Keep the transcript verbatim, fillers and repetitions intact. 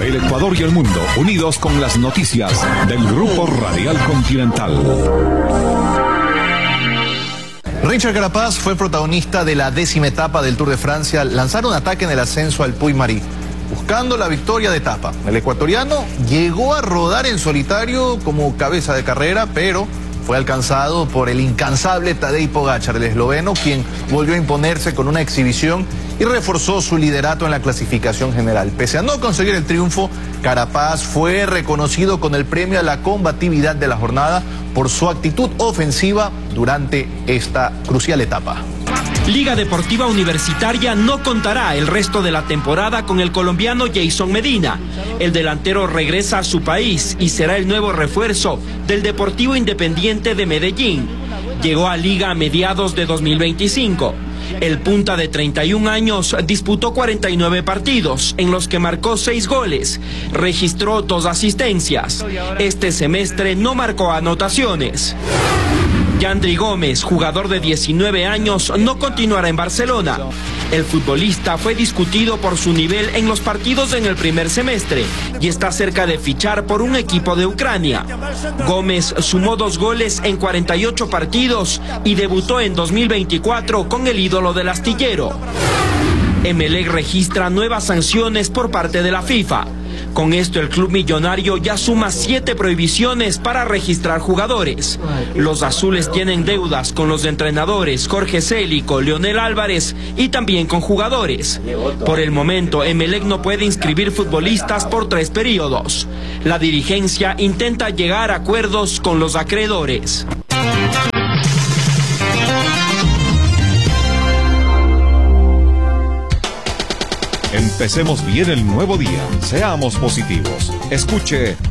El Ecuador y el mundo, unidos con las noticias del Grupo Radial Continental. Richard Carapaz fue protagonista de la décima etapa del Tour de Francia al lanzar un ataque en el ascenso al Puy-Marí, buscando la victoria de etapa. El ecuatoriano llegó a rodar en solitario como cabeza de carrera, pero fue alcanzado por el incansable Tadej Pogačar, el esloveno, quien volvió a imponerse con una exhibición y reforzó su liderato en la clasificación general. Pese a no conseguir el triunfo, Carapaz fue reconocido con el premio a la combatividad de la jornada por su actitud ofensiva durante esta crucial etapa. Liga Deportiva Universitaria no contará el resto de la temporada con el colombiano Jason Medina. El delantero regresa a su país y será el nuevo refuerzo del Deportivo Independiente de Medellín. Llegó a Liga a mediados de dos mil veinticinco. El punta de treinta y un años disputó cuarenta y nueve partidos, en los que marcó seis goles, registró dos asistencias. Este semestre no marcó anotaciones. Yandri Gómez, jugador de diecinueve años, no continuará en Barcelona. El futbolista fue discutido por su nivel en los partidos en el primer semestre y está cerca de fichar por un equipo de Ucrania. Gómez sumó dos goles en cuarenta y ocho partidos y debutó en dos mil veinticuatro con el ídolo del astillero. Emelec registra nuevas sanciones por parte de la FIFA. Con esto el club millonario ya suma siete prohibiciones para registrar jugadores. Los azules tienen deudas con los entrenadores Jorge Célico, Leonel Álvarez y también con jugadores. Por el momento, Emelec no puede inscribir futbolistas por tres periodos. La dirigencia intenta llegar a acuerdos con los acreedores. Empecemos bien el nuevo día. Seamos positivos. Escuche